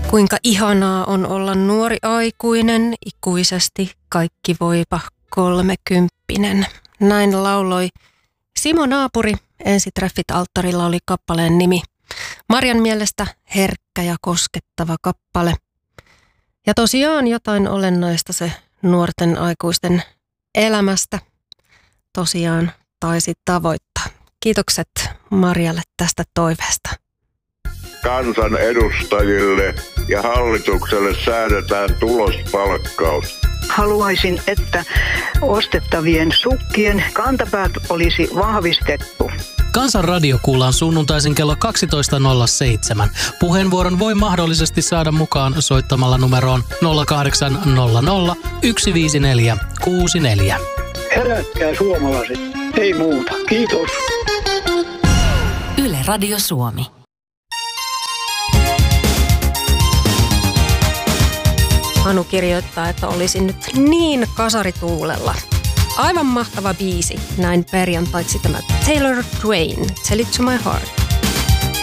Kuinka ihanaa on olla nuori aikuinen, ikuisesti kaikki voipa 30. Näin lauloi Simo Naapuri. Ensitreffit alttarilla oli kappaleen nimi. Marian mielestä herkkä ja koskettava kappale. Ja tosiaan jotain olennaista se nuorten aikuisten elämästä tosiaan taisi tavoittaa. Kiitokset Marjalle tästä toiveesta. Kansanedustajille ja hallitukselle säädetään tulospalkkaus. Haluaisin, että ostettavien sukkien kantapäät olisi vahvistettu. Kansan radio kuullaan sunnuntaisin kello 12.07. Puheenvuoron voi mahdollisesti saada mukaan soittamalla numeroon 0800 154 64. Herätkää suomalaiset, ei muuta. Kiitos. Yle Radio Suomi. Anu kirjoittaa, että olisin nyt niin kasarituulella. Aivan mahtava biisi, näin perjantaiksi tämä Taylor Dwayne, Tell It To My Heart.